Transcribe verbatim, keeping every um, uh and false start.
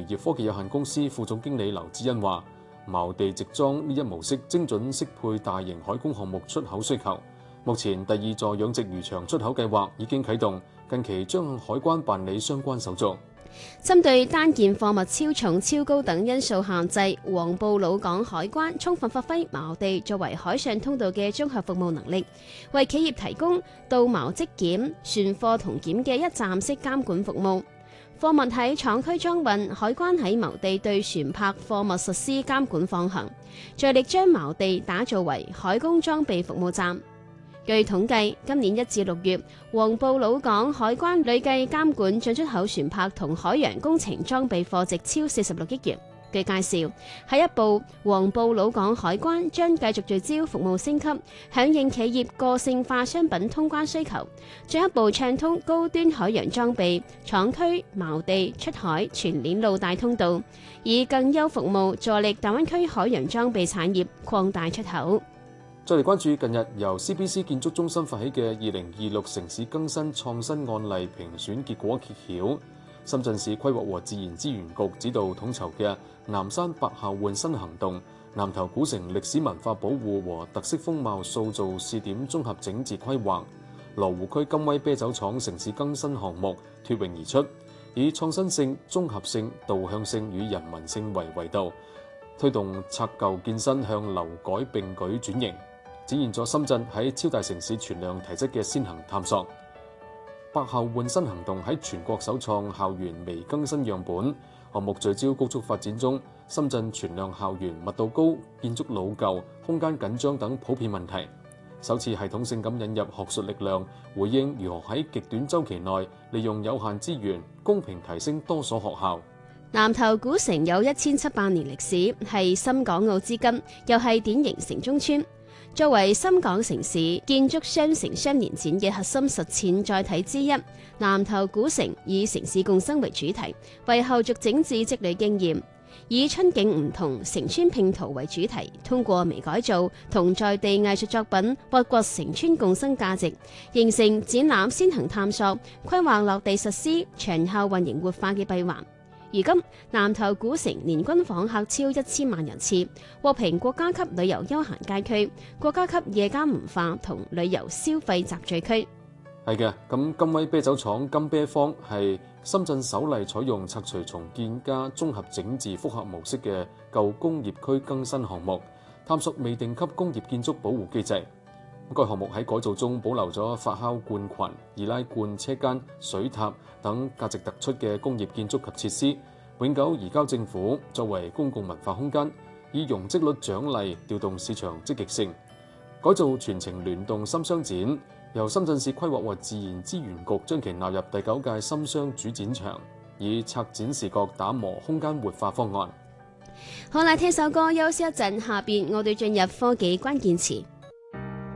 漁業科技有限公司副總經理劉志恩話：茅地直裝呢一模式精準適配大型海工項目出口需求。目前第二座養殖漁場出口計劃已經啟動，近期將向海關辦理相關手續。 針對單件貨物超重、超高等因素限制，黃埔老港海關充分發揮茅地作為海上通道嘅綜合服務能力，為企業提供到茅即檢、船貨同檢嘅一站式監管服務。貨物喺廠區裝運，海關喺茅地對船舶貨物實施監管放行，着力將茅地打造為海工裝備服務站。據統計，今年一至六月，黃埔老港海關累計監管進出口船舶同海洋工程裝備貨值超四十六億元。據介紹，下一步黃埔老港海關將繼續聚焦服務升級，響應企業個性化商品通關需求，進一步暢通高端海洋裝備廠區、茅地出海全鏈路大通道，以更優服務助力大灣區海洋裝備產業擴大出口。 再嚟關注近日由 C B C 建築中心發起嘅二零二六城市更新創新案例評選結果揭曉，深圳市規劃和自然資源局指導統籌嘅南山百校換新行動、南頭古城歷史文化保護和特色風貌塑造試點綜合整治規劃、羅湖區金威啤酒廠城市更新項目脫穎而出，以創新性、綜合性、導向性與人民性為維度，推動拆舊建新向樓改並舉轉型，展現咗深圳喺超大城市存量提質嘅先行探索。百校換新行動喺全國首創校園微更新樣本項目，聚焦高速發展中深圳存量校園密度高、建築老舊、空間緊張等普遍問題，首次系統性咁引入學術力量，回應如何喺極短週期內利用有限資源，公平提升多所學校。 南頭古城有一千七百年歷史，係深港澳之根，又係典型城中村。作為深港城市建築雙城雙年展嘅核心實踐載體之一，南頭古城以城市共生為主題，為後續整治積累經驗，以春景唔同城村拼圖為主題，通過微改造同在地藝術作品挖掘城村共生價值，形成展覽先行探索、規劃落地實施、長效運營活化嘅閉環。如今，南頭古城年均訪客超一千萬人次，獲評國家級旅遊休閒街區、國家級夜間文化同旅遊消費集聚區。 係嘅，咁金威啤酒廠金啤坊係深圳首例採用拆除重建加綜合整治複合模式嘅舊工業區更新項目，探索未定級工業建築保護機制。該項目喺改造中保留咗發酵罐群、易拉罐車間、水塔等價值突出嘅工業建築及設施，永久移交政府作為公共文化空間，以容積率獎勵調動市場積極性。改造全程聯動深商展，由深圳市規劃和自然資源局將其納入第九屆深商主展場，以策展視覺打磨空間活化方案。 好啦，聽首歌休息一陣，下邊我哋進入科技關鍵詞。